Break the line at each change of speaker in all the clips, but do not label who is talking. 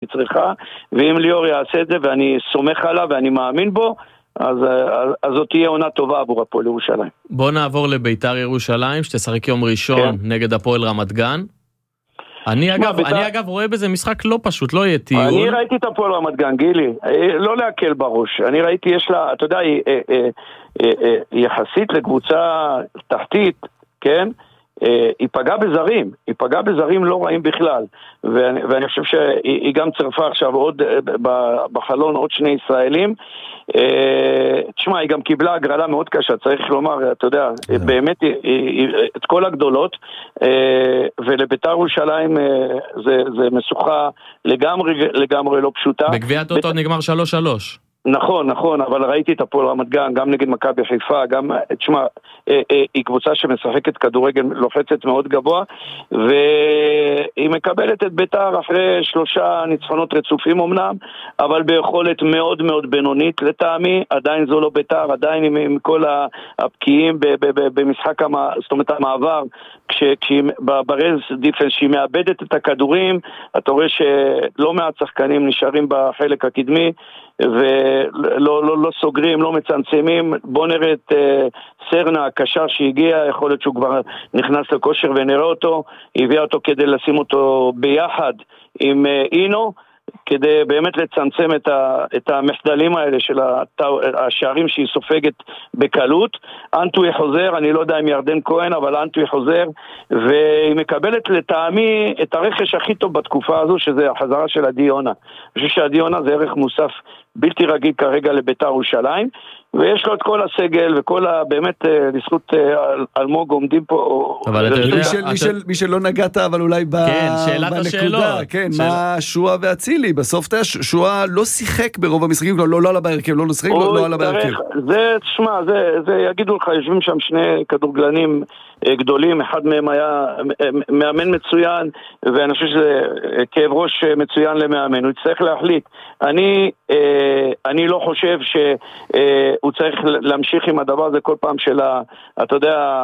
צריכה, ואם ליאור יעשה את זה, ואני סומך עליו ואני מאמין בו, אז זאת תהיה עונה טובה עבור הפועל ירושלים.
בוא נעבור לביתר ירושלים, שתשחק יום ראשון נגד הפועל רמת גן. אני אגב רואה בזה משחק לא פשוט, לא יהיה טיול.
אני ראיתי את הפועל רמת גן, גילי, לא להקל בראש. אני ראיתי, יש לה, אתה יודע, יחסית לקבוצה תחתית, כן? היא פגעה בזרים לא רעים בכלל, ואני חושב שהיא גם צרפה עכשיו עוד בחלון עוד שני ישראלים. תשמע, היא גם קיבלה הגרלה מאוד קשה, צריך לומר, אתה יודע, באמת את כל הגדולות, ולביתר ירושלים זה משוכה לגמרי לא פשוטה.
בגביע הטוטו נגמר 3-3.
נכון, אבל ראיתי את הפועל רמת גן, גם נגד מכבי חיפה, גם, תשמע, היא קבוצה שמשחקת כדורגל לוחצת מאוד גבוה, והיא מקבלת את ביתר אחרי 3 ניצחונות רצופים אמנם, אבל ביכולת מאוד מאוד בינונית לטעמי, עדיין זו לא ביתר, עדיין עם כל הפקיעים במשחק, זאת אומרת המעבר, כשהיא ברז דיפנס, שהיא מאבדת את הכדורים, אתה רואה שלא מעט שחקנים נשארים בחלק הקדמי, ולא סוגרים, לא מצמצמים. בוא נראה את סרנה, הקשר שהגיע, יכול להיות שהוא כבר נכנס לכושר ונראה אותו, הביאה אותו כדי לשים אותו ביחד עם אינו, כדי באמת לצמצם את המחדלים האלה של השערים שהיא סופגת בקלות. אנטוי חוזר, אני לא יודע אם ירדן כהן, אבל אנטוי חוזר, והיא מקבלת לטעמי את הרכש הכי טוב בתקופה הזו, שזה החזרה של הדיונה. אני חושב שהדיונה זה ערך מוסף בלתי רגיל כרגע לביתר ירושלים, ויש לו את כל הסגל וכל באמת לזכות אלמוג עומדים פה.
אבל אתה יודע,
מי שלא נגעת, אבל אולי בנקודה, כן, מה שועה ואצילי, בסוף שועה לא שיחק ברוב המשחקים, לא עלה בהרכב, לא שיחק, לא עלה בהרכב.
זה, תשמע, זה יגידו לך, יושבים שם שני כדורגלנים גדולים, אחד מהם היה מאמן מצוין, ואני חושב שזה כאב ראש מצוין למאמן, הוא יצטרך להחליט. אני לא חושב שהוא צריך להמשיך עם הדבר הזה כל פעם של, אתה יודע,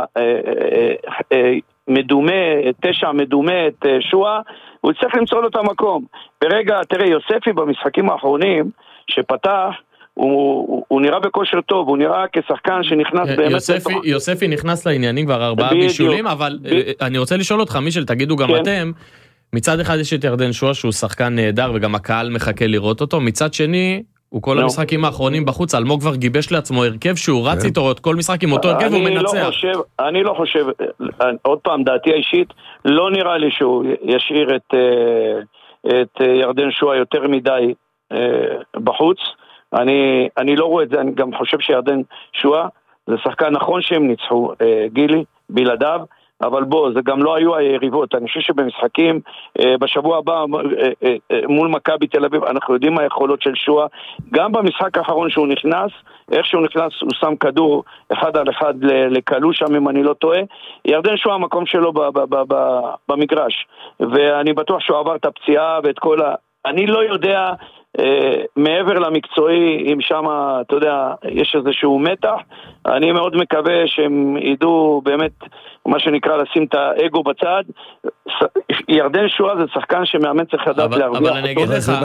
מדומה, 9 מדומה את שועה, הוא צריך למצוא לו את המקום. ברגע, תראה, יוספי במשחקים האחרונים שפתח, הוא נראה בכושר טוב, הוא נראה כשחקן שנכנס באמת...
יוספי נכנס לעניינים כבר 4 בישולים, אבל אני רוצה לשאול אותך, מישל, תגידו גם אתם, מצד אחד יש את ירדן שועה שהוא שחקן נהדר, וגם הקהל מחכה לראות אותו, מצד שני, הוא כל המשחקים האחרונים בחוץ, אלמוג כבר גיבש לעצמו הרכב שהוא רץ איתו את כל משחק עם אותו הרכב והוא מנצח.
אני לא חושב, עוד פעם, דעתי האישית, לא נראה לי שהוא ישאיר את ירדן שועה יותר מדי בחוץ. אני לא רואה את זה, אני גם חושב שירדן שועה זה שחקן נכון שהם ניצחו, גילי, בלעדיו, אבל בוא, זה גם לא היו היריבות. אני חושב שבמשחקים בשבוע הבא מול מכבי תל אביב, אנחנו יודעים מה היכולות של שועה. גם במשחק האחרון שהוא נכנס, איך שהוא נכנס, הוא שם כדור 1 על 1 לקלו שם, אם אני לא טועה. ירדן שועה המקום שלו במגרש, ואני בטוח שהוא עבר את הפציעה ואת כל אני לא יודע מעבר למקצועי, אם שם, אתה יודע, יש איזשהו מתח. אני מאוד מקווה שהם ידעו באמת, מה שנקרא, לשים את האגו בצד. ירדן שועה זה שחקן שמאמן צריך לדעת להרוויח.
אבל אני אגיד לך,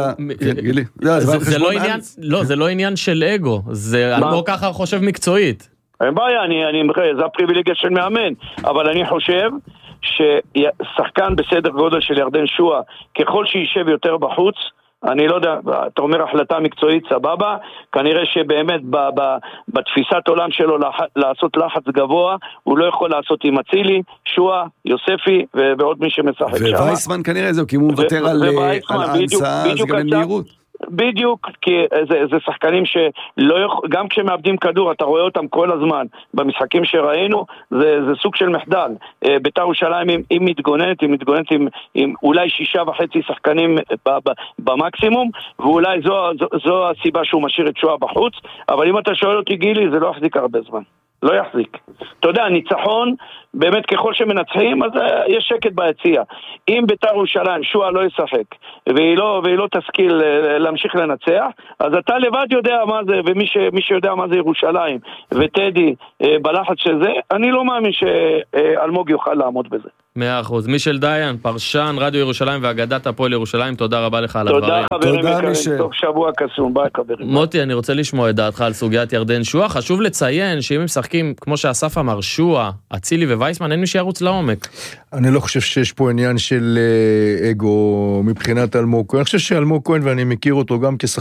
זה לא עניין של אגו, זה לא ככה חושב מקצועית.
אין בעיה, זה הפריבילגיה של מאמן, אבל אני חושב ששחקן בסדר גודל של ירדן שועה, ככל שישב יותר בחוץ, אני לא יודע, אתה אומר החלטה מקצועית סבבה, כנראה שבאמת בתפיסת עולם שלו לעשות לחץ גבוה, הוא לא יכול לעשות עם אצילי, שועה, יוספי ועוד מי שמשחק שם.
ווייסמן כנראה זהו, כי הוא מוותר על אנסה, אז גם אין מהירות.
בדיוק, כי זה שחקנים גם כשמאבדים כדור, אתה רואה אותם כל הזמן. במשחקים שראינו, זה סוג של מחדל. ביתר ירושלים, היא מתגוננת עם אולי 6.5 שחקנים במקסימום, ואולי זו הסיבה שהוא משאיר את שועה בחוץ, אבל אם אתה שואל אותי גילי, זה לא יחזיק הרבה זמן. לא יחזיק. אתה יודע, ניצחון באמת ככל שמנצחים, אז יש שקט ביציע. אם בית"ר ירושלים, שועה לא ישחק, והיא לא תשכיל להמשיך לנצח, אז אתה לבד יודע מה זה, ומי שיודע מה זה ירושלים, וטדי בלחץ של זה, אני לא מאמין שאלמוג יוכל לעמוד בזה.
100%. מישל דיין, פרשן רדיו ירושלים ואגדת הפועל ירושלים, תודה רבה לך על הדברים.
תודה חברים יקרים, טוב שבוע קסום, ביי חברים.
מוטי, אני רוצה לשמוע את דעתך על סוגיית ירדן שועה. חשוב לציין שאם הם משחקים, כמו שאסף אמר, שועה, אצילי ווייסמן, אין מי שירוץ לעומק.
אני לא חושב שיש פה עניין של אגו מבחינת אלמוג כהן. אני חושב שאלמוג כהן, ואני מכיר אותו גם כשחקן,